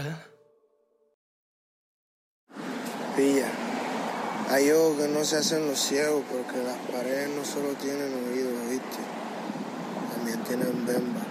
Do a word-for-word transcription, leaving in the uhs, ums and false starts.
Pilla, hay ojos que no se hacen los ciegos porque las paredes no solo tienen oídos, ¿viste? También tienen bemba.